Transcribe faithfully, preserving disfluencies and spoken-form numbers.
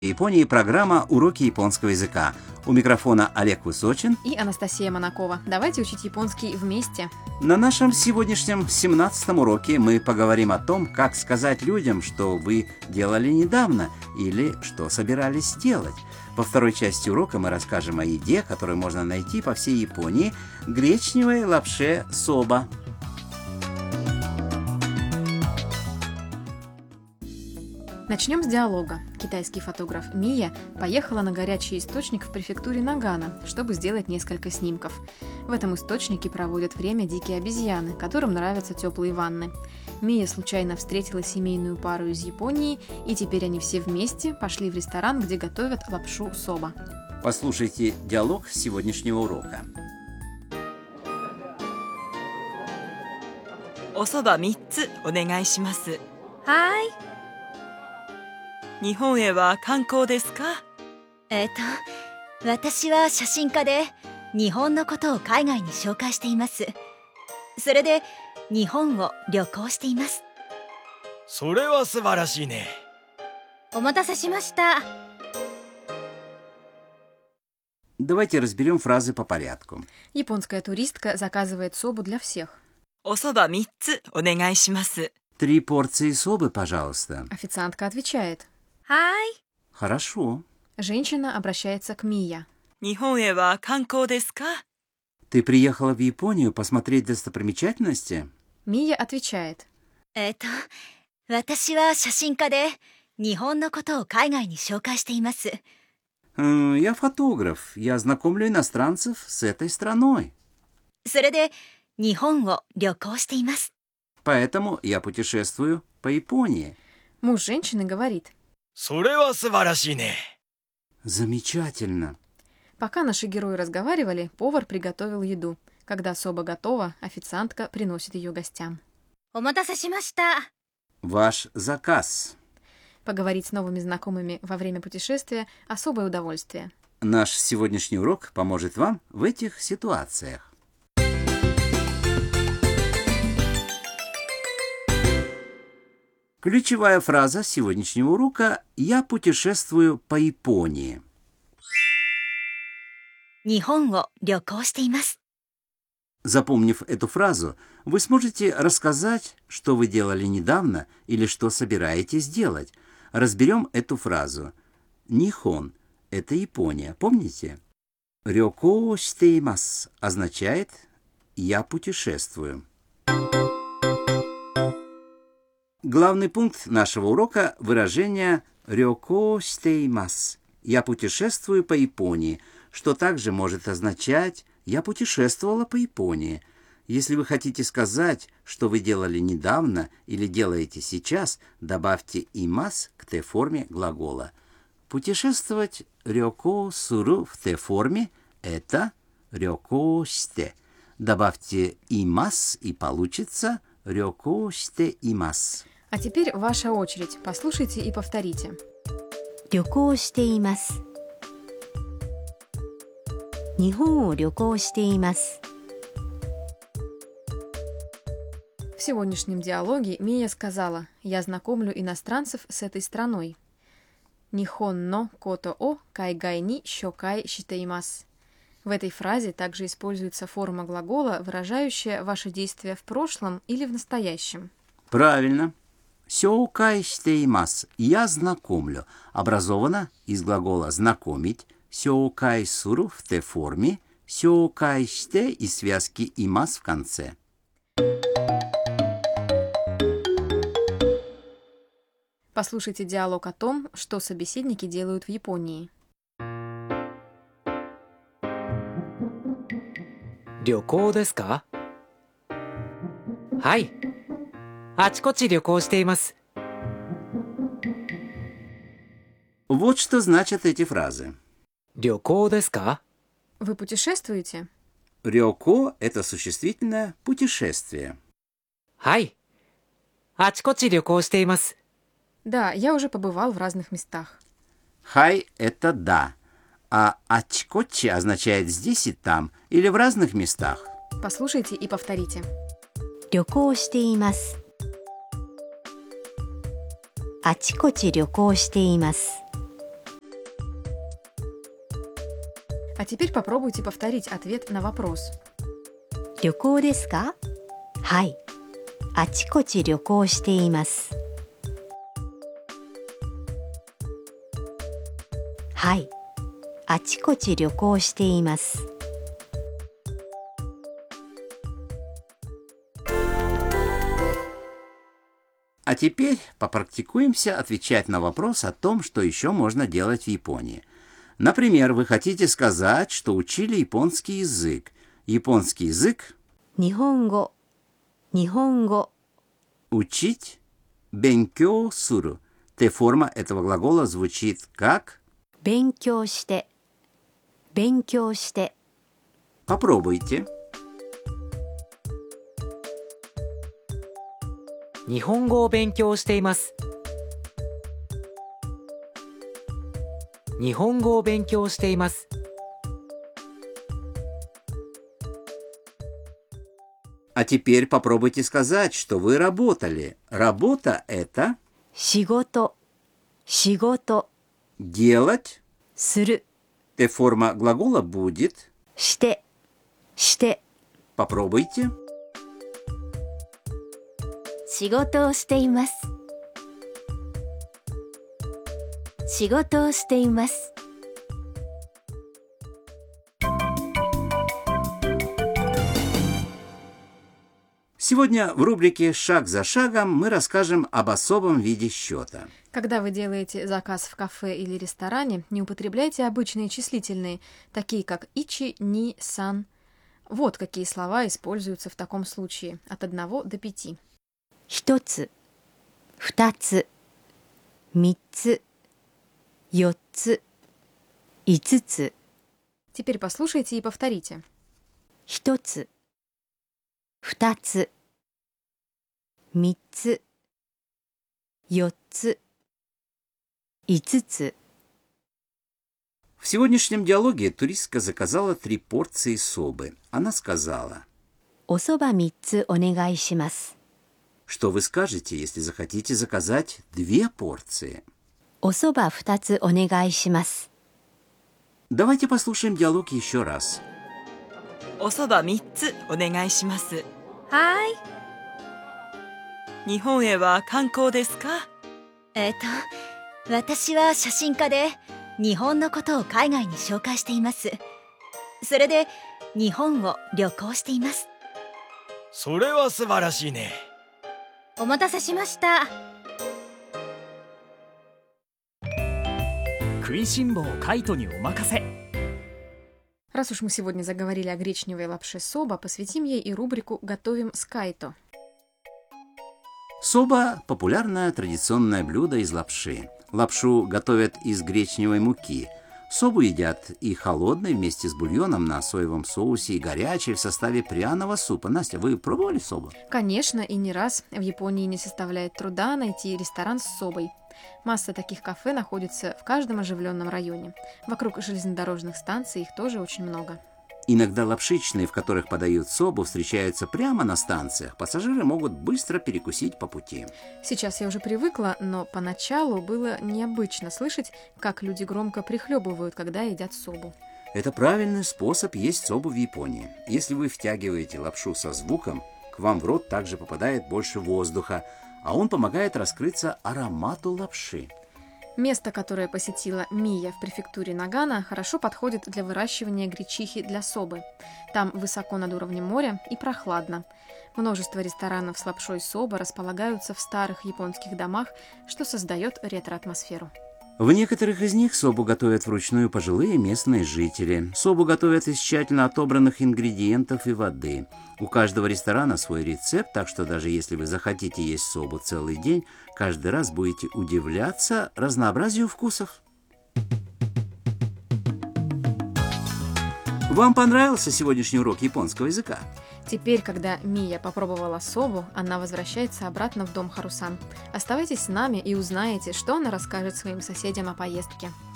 Японии программа «Уроки японского языка». У микрофона Олег Высочин и Анастасия Монакова. Давайте учить японский вместе. На нашем сегодняшнем семнадцатом уроке мы поговорим о том, как сказать людям, что вы делали недавно или что собирались делать. Во второй части урока мы расскажем о еде, которую можно найти по всей Японии – гречневой лапше соба. Начнем с диалога. Китайский фотограф Мия поехала на горячий источник в префектуре Нагано, чтобы сделать несколько снимков. В этом источнике проводят время дикие обезьяны, которым нравятся теплые ванны. Мия случайно встретила семейную пару из Японии, и теперь они все вместе пошли в ресторан, где готовят лапшу соба. Послушайте диалог сегодняшнего урока. О соба триつお願いします。 はい。 日本へは観光ですか？ えっと、私は写真家で日本のことを海外に紹介しています。それで日本を旅行しています。 それは素晴らしいね。 お待たせしました。 Давайте разберем фразы по порядку. Японская туристка заказывает собу для всех. おそばみっつお願いします。 Три порции собы, пожалуйста. Официантка отвечает. はい。 Хорошо. Женщина обращается к Мия. 日本へは観光ですか？ Ты приехала в Японию посмотреть достопримечательности? Мия отвечает. えっと、私は写真家で日本のことを海外に紹介しています。 Э, Я фотограф. Я знакомлю иностранцев с этой страной. それで日本を旅行しています。 Поэтому я путешествую по Японии. Муж женщины говорит. それは素晴らしいね。 Замечательно. Пока наши герои разговаривали, повар приготовил еду. Когда соба готова, официантка приносит ее гостям. お待たせしました。 Ваш заказ. Поговорить с новыми знакомыми во время путешествия – особое удовольствие. Наш сегодняшний урок поможет вам в этих ситуациях. Ключевая фраза сегодняшнего урока «Я путешествую по Японии». 日本を旅行しています。 Запомнив эту фразу, вы сможете рассказать, что вы делали недавно или что собираетесь делать. Разберем эту фразу. Нихон – это Япония, помните? Рёко шитеймас означает «я путешествую». Главный пункт нашего урока – выражение «рёко шитеймас» – «я путешествую по Японии», что также может означать «я путешествовала по Японии». Если вы хотите сказать, что вы делали недавно или делаете сейчас, добавьте «имас» к Т-форме глагола. Путешествовать «рёко суру» в Т-форме – это «рёко шите». Добавьте «имас» и получится «рёко шите имас». А теперь ваша очередь. Послушайте и повторите. 旅行しています。日本を旅行しています。 В сегодняшнем диалоге Мия сказала «Я знакомлю иностранцев с этой страной». Нихон но кото о кайгай ни щокай шитеймас. В этой фразе также используется форма глагола, выражающая ваши действия в прошлом или в настоящем. Правильно. Сёукай шитеймас. Я знакомлю. Образовано из глагола «знакомить». Сёукай суру в Т-форме. Сёукай шите и связки имас в конце. Послушайте диалог о том, что собеседники делают в Японии. 旅行ですか？はい。あちこち旅行しています。 Вот что значат эти фразы. 旅行ですか？ Вы путешествуете? Рёко – это существительное «путешествие». はい。あちこち旅行しています。 Да, я уже побывал в разных местах. Хай – это «да», а ачкочи означает «здесь и там» или в разных местах. Послушайте и повторите. 旅行しています。あちこち旅行しています。 А теперь попробуйте повторить ответ на вопрос. 旅行ですか？はい。あちこち旅行しています。はい。あちこち旅行しています。 А теперь попрактикуемся отвечать на вопрос о том, что еще можно делать в Японии. Например, вы хотите сказать, что учили японский язык. Японский язык 日本語、日本語、 учить бенкё суру. Т-форма этого глагола звучит как 勉強して、勉強して、 попробуйте. 日本語を勉強しています。日本語を勉強しています。 А теперь попробуйте сказать, что вы работали. Работа – это 仕事、仕事、 делать. する、 Т-форма глагола будет. して、して、 Попробуйте. 仕事をしています。仕事をしています。 Сегодня в рубрике «Шаг за шагом» мы расскажем об особом виде счета. Когда вы делаете заказ в кафе или ресторане, не употребляйте обычные числительные, такие как ичи, ни, сан. Вот какие слова используются в таком случае, от одного до пяти. 一つ、二つ、三つ、四つ、五つ。 Теперь послушайте и повторите. 一つ、二つ、三つ、四つ、五つ。 В сегодняшнем диалоге туристка заказала три порции собы. Она сказала, おそば三つお願いします。 что вы скажете, если захотите заказать две порции. おそば二つお願いします。 Давайте послушаем диалог еще раз. おそばみっつお願いします。 はい。 日本へは観光ですか？ えっと、私は写真家で日本のことを海外に紹介しています。それで日本を旅行しています。 それは素晴らしいね。 お待たせしました。 食いしん坊カイトにお任せ。 Раз уж мы сегодня заговорили о гречневой лапше соба, посвятим ей и рубрику «Готовим с кайто». Соба – популярное традиционное блюдо из лапши. Лапшу готовят из гречневой муки. Собу едят и холодной вместе с бульоном на соевом соусе, и горячей в составе пряного супа. Настя, вы пробовали собу? Конечно, и не раз. В Японии не составляет труда найти ресторан с собой. Масса таких кафе находится в каждом оживленном районе. Вокруг железнодорожных станций их тоже очень много. Иногда лапшичные, в которых подают собу, встречаются прямо на станциях. Пассажиры могут быстро перекусить по пути. Сейчас я уже привыкла, но поначалу было необычно слышать, как люди громко прихлебывают, когда едят собу. Это правильный способ есть собу в Японии. Если вы втягиваете лапшу со звуком, к вам в рот также попадает больше воздуха, а он помогает раскрыться аромату лапши. Место, которое посетила Мия в префектуре Нагано, хорошо подходит для выращивания гречихи для собы. Там высоко над уровнем моря и прохладно. Множество ресторанов с лапшой соба располагаются в старых японских домах, что создает ретро-атмосферу. В некоторых из них собу готовят вручную пожилые местные жители. Собу готовят из тщательно отобранных ингредиентов и воды. У каждого ресторана свой рецепт, так что даже если вы захотите есть собу целый день, каждый раз будете удивляться разнообразию вкусов. Вам понравился сегодняшний урок японского языка? Теперь, когда Мия попробовала собу, она возвращается обратно в дом Харусан. Оставайтесь с нами и узнаете, что она расскажет своим соседям о поездке.